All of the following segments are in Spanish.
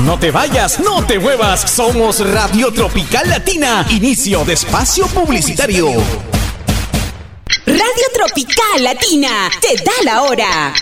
No te vayas, no te muevas. Somos Radio Tropical Latina. Inicio de espacio publicitario. Radio Tropical Latina te da la hora.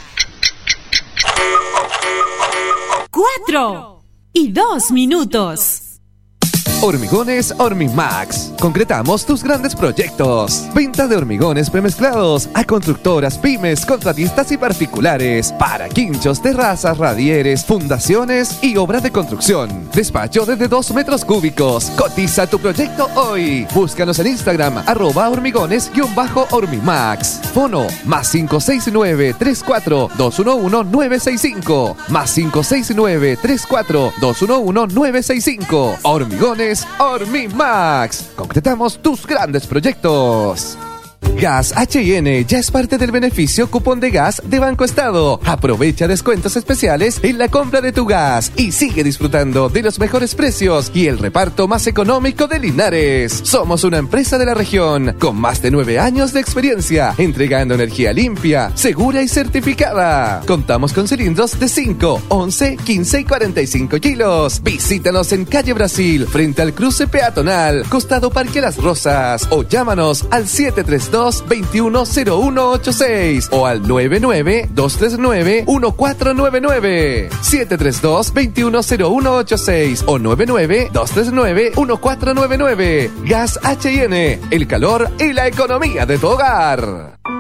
4:02. Hormigones Hormimax. Concretamos tus grandes proyectos. Venta de hormigones premezclados a constructoras, pymes, contratistas y particulares. Para quinchos, terrazas, radieres, fundaciones y obras de construcción. Despacho desde 2 metros cúbicos. Cotiza tu proyecto hoy. Búscanos en Instagram @hormigones_Hormimax. Fono +569 34 211 965. +569 34 211 965. Hormigones Hormimax. Concretamos tus grandes proyectos. Gas H&N ya es parte del beneficio cupón de gas de Banco Estado. Aprovecha descuentos especiales en la compra de tu gas y sigue disfrutando de los mejores precios y el reparto más económico de Linares. Somos una empresa de la región con más de 9 años de experiencia entregando energía limpia, segura y certificada. Contamos con cilindros de 5, 11, 15 y 45 kilos. Visítanos en Calle Brasil, frente al cruce peatonal, costado Parque Las Rosas, o llámanos al 732-210186 o al 99-239-1499. 732-210186 o 99-239-1499. Gas H&N, el calor y la economía de tu hogar.